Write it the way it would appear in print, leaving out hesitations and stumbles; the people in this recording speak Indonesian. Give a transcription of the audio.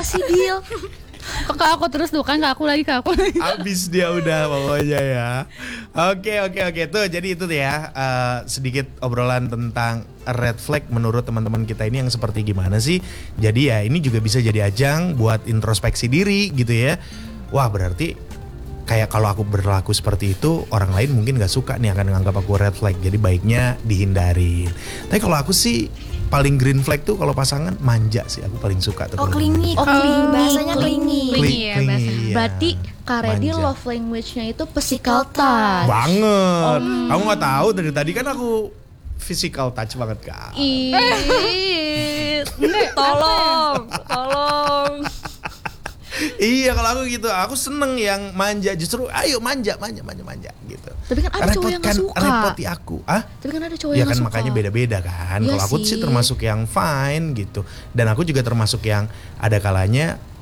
sih Dil? Kok ke aku terus tuh kan, ke aku lagi. Abis dia udah pokoknya ya. Oke. Tuh jadi itu tuh ya sedikit obrolan tentang red flag menurut teman-teman kita ini yang seperti gimana sih. Jadi ya ini juga bisa jadi ajang buat introspeksi diri gitu ya. Wah berarti kayak kalau aku berlaku seperti itu, orang lain mungkin gak suka nih, akan menganggap aku red flag. Jadi baiknya dihindarin. Tapi kalau aku sih paling green flag tuh kalau pasangan manja sih, aku paling suka tuh. Oh clingy, bahasanya clingy. Clingy ya bahasa. Iya. Berarti Kak Redi Manja. love language-nya itu physical touch. Banget. Kamu gak tahu dari tadi kan aku physical touch banget Kak. Tolong. Iya kalau aku gitu, aku seneng yang manja, justru ayo manja gitu. Tapi kan ada cowok yang gak suka. Repoti aku, Tapi kan ada cowok ya yang kan gak suka. makanya beda-beda kan. Iya Kalau aku sih termasuk yang fine gitu, dan aku juga termasuk yang ada kalanya